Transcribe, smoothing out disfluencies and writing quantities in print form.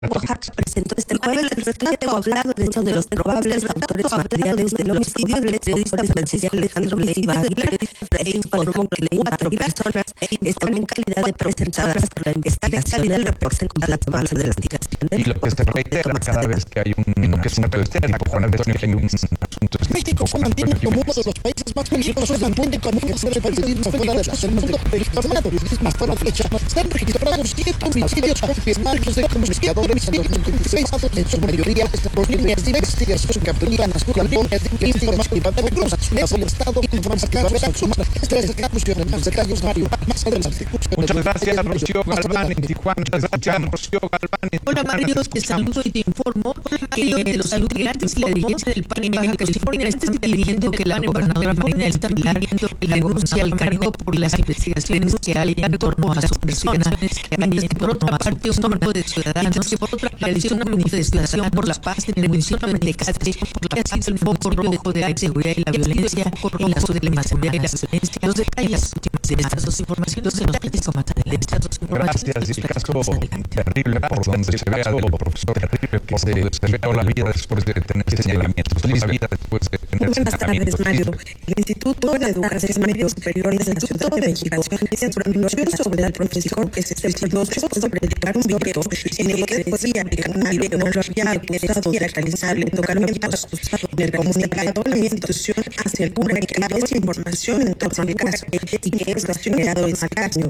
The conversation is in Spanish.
Oaxaca presentó este jueves el rescate o hablado de los probables autores materiales del homicidio del periodista Francisco Alejandro Leiva Aguilar, e informó que 4 personas están en calidad de presentadas por la investigación del reporte contra la avance de la investigación. Y lo que se reitera cada vez que hay un asunto histérico, Juan Antonio, que hay un asunto México se mantiene como uno de los países más peligrosos del mundo económico del periodismo fuera del mundo. Más por la fecha, están registrados 7 homicidios confirmados de investigadores en 2026, en su mayoría por líneas de investigación capitulanas por la línea de información privada de Cruz, el Estado informa que habrá sumar tres conclusiones más detalles, Mario, más adelante. Muchas gracias, Rocío Galván, en Tijuana. Muchas gracias, Rocío Galván. Hola, Mario, te saludo y te informo que de los aludentes y la dirigencia del PAN en Baja California están pidiendo que la gobernadora Marina del Pilar le denuncie al cargo por las investigaciones que hay en torno a su persona. Por otra parte, un grupo de ciudadanos que por otra realizó una manifestación por la paz en el municipio de Tecate, que ha sido el foco rojo de la inseguridad y la violencia en la zona de la inseguridad y la violencia. Los detalles de estas dos informaciones se los platico más adelante. Gracias. Y el caso terrible por donde se vea el profesor terrible que se vea la vida después de tener señalamientos. La vida después de tener Buenas tardes, Mario. señalamientos. El Instituto de Educación Medio Superior de la Ciudad de México anunció sobre el profesor que se especializó sobre dedicar un video en el que decía que nadie no lo había acusado de realizarle tocamientos. En el comunicado, la institución asegura que hay desinformación en torno al caso y que esto ha generado escarnio.